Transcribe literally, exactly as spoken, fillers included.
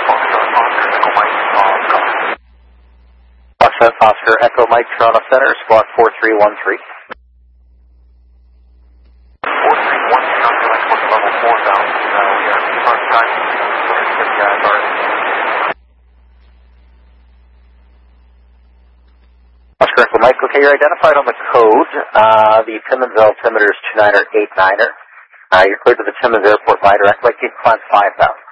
Oscar, Oscar, Echo Mike, Toronto Center, squawk four three one three. four three one three, Oscar, Mike, level four thousand. Uh, we are on time. Oscar, Echo Mike, okay, you're identified on the code. Uh, the Timmins altimeter is two niner eight niner. Uh, you're cleared to the Timmins Airport by direct. Like, keep climb five thousand.